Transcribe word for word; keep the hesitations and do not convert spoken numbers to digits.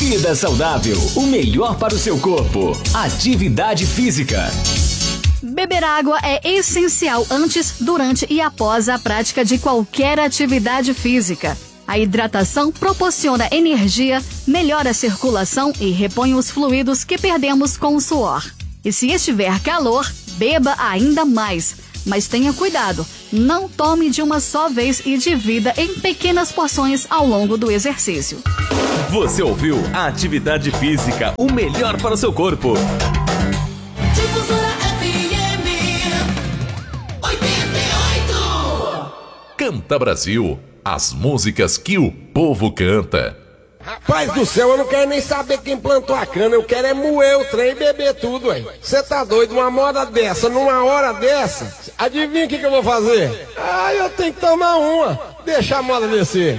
Vida saudável, o melhor para o seu corpo. Atividade física. Beber água é essencial antes, durante e após a prática de qualquer atividade física. A hidratação proporciona energia, melhora a circulação e repõe os fluidos que perdemos com o suor. E se estiver calor, beba ainda mais. Mas tenha cuidado, não tome de uma só vez e divida em pequenas porções ao longo do exercício. Você ouviu a Atividade Física, o melhor para o seu corpo. Difusora F M oitenta e oito. Canta Brasil, as músicas que o povo canta. Rapaz do céu, eu não quero nem saber quem plantou a cana, eu quero é moer o trem e beber tudo, aí. Você tá doido, uma moda dessa, numa hora dessa? Adivinha o que, que eu vou fazer? Ah, eu tenho que tomar uma, deixa a moda descer.